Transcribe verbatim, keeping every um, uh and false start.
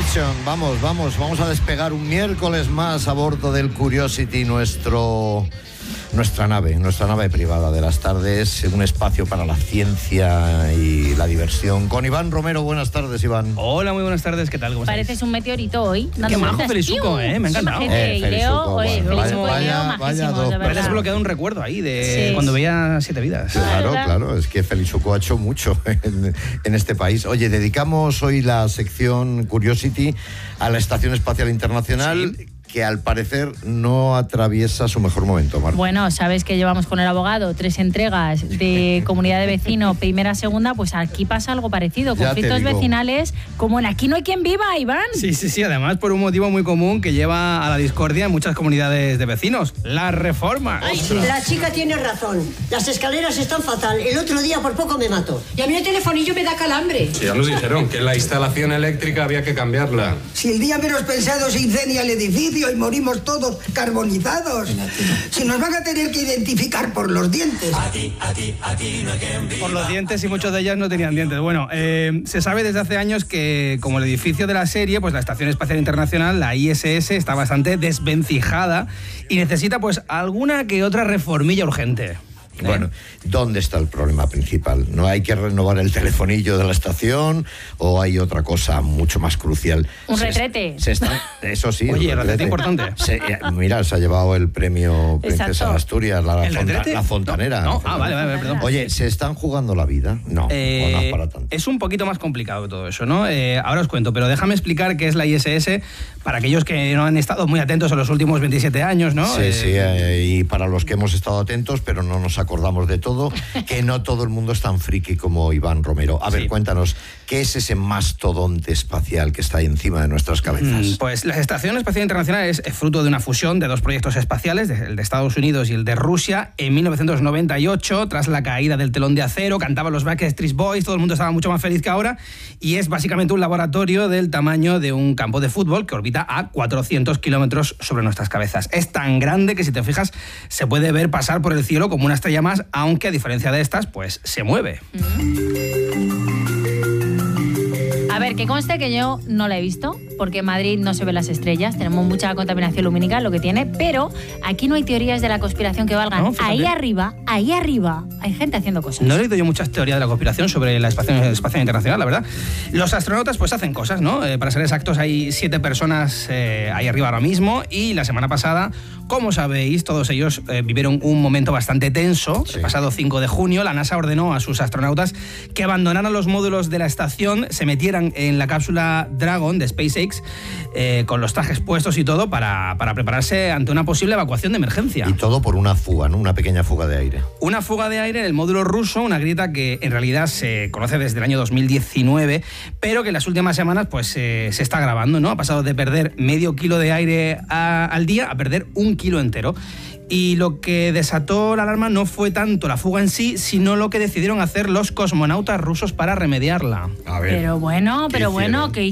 Mission. Vamos, vamos, vamos a despegar un miércoles más a bordo del Curiosity, nuestro... Nuestra nave, nuestra nave privada de las tardes, un espacio para la ciencia y la diversión. Con Iván Romero, buenas tardes, Iván. Hola, muy buenas tardes, ¿qué tal? ¿Cómo Pareces estáis? un meteorito hoy. Qué majo, Felizuco, eh, me ha encantado. Eh, Y Leo, oye, bueno, Felizuco vaya- y Leo, vaya- vaya majísimos, dos de Me has verdad. desbloqueado un recuerdo ahí de Sí. cuando veía Siete Vidas. Claro, ¿verdad? claro, es que Felizuco ha hecho mucho en, en este país. Oye, dedicamos hoy la sección Curiosity a la Estación Espacial Internacional, Sí. que al parecer no atraviesa su mejor momento, Marta. Bueno, sabes que llevamos con el abogado tres entregas de comunidad de vecino, primera, segunda, pues aquí pasa algo parecido. Ya te Conflictos digo. vecinales, como en Aquí no hay quien viva, Iván. Sí, sí, sí, además por un motivo muy común que lleva a la discordia en muchas comunidades de vecinos, la reforma. La chica tiene razón. Las escaleras están fatal. El otro día por poco me mato. Y a mí el telefonillo me da calambre. Sí, ya nos dijeron que la instalación eléctrica había que cambiarla. Si el día menos pensado se incendia el edificio y morimos todos carbonizados. Si nos van a tener que identificar por los dientes. Por los dientes, y muchos de ellas no tenían dientes. Bueno, eh, se sabe desde hace años que como el edificio de la serie, pues la Estación Espacial Internacional, la I S S, está bastante desvencijada y necesita pues alguna que otra reformilla urgente. Bueno, ¿dónde está el problema principal? ¿No hay que renovar el telefonillo de la estación o hay otra cosa mucho más crucial? Un Se- retrete. se está- eso sí. Oye, un retrete importante. Se- eh, mira, se ha llevado el premio Princesa Exacto. de Asturias, la, ¿El fonta- retrete? la fontanera. No, no. La Ah, vale, vale, perdón. Oye, ¿se están jugando la vida? No, Eh, o no es para tanto. es un poquito más complicado que todo eso, ¿no? Eh, ahora os cuento, pero déjame explicar qué es la I S S para aquellos que no han estado muy atentos en los últimos veintisiete años, ¿no? Sí, Eh, sí, eh, y para los que hemos estado atentos, pero no nos acordamos de todo, que no todo el mundo es tan friki como Iván Romero. A ver, Sí. cuéntanos, ¿qué es ese mastodonte espacial que está ahí encima de nuestras cabezas? Mm, Pues la Estación Espacial Internacional es es fruto de una fusión de dos proyectos espaciales, de- el de Estados Unidos y el de Rusia, en mil novecientos noventa y ocho, tras la caída del telón de acero, cantaban los Backstreet Boys, todo el mundo estaba mucho más feliz que ahora, y es básicamente un laboratorio del tamaño de un campo de fútbol que orbita a cuatrocientos kilómetros sobre nuestras cabezas. Es tan grande que, si te fijas, se puede ver pasar por el cielo como una estrella más, aunque a diferencia de estas, pues se mueve. A ver, que conste que yo no la he visto, porque en Madrid no se ven las estrellas, tenemos mucha contaminación lumínica, lo que tiene, pero aquí no hay teorías de la conspiración que valgan. No, fíjate. Ahí arriba, ahí arriba, hay gente haciendo cosas. No he leído yo muchas teorías de la conspiración sobre la Estación Espacial Internacional, la verdad. Los astronautas pues hacen cosas, ¿no? Eh, para ser exactos, hay siete personas eh, ahí arriba ahora mismo, y la semana pasada, como sabéis, todos ellos eh, vivieron un momento bastante tenso. Sí. El pasado cinco de junio, la NASA ordenó a sus astronautas que abandonaran los módulos de la estación, se metieran en la cápsula Dragon de SpaceX eh, con los trajes puestos y todo para, para prepararse ante una posible evacuación de emergencia. Y todo por una fuga, ¿no? Una pequeña fuga de aire. Una fuga de aire en el módulo ruso, una grieta que en realidad se conoce desde el año dos mil diecinueve, pero que en las últimas semanas pues eh, se está agravando, ¿no? Ha pasado de perder medio kilo de aire a- al día a perder un kilo entero. Y lo que desató la alarma no fue tanto la fuga en sí, sino lo que decidieron hacer los cosmonautas rusos para remediarla. A ver. Pero bueno, ¿qué pero bueno, hicieron? que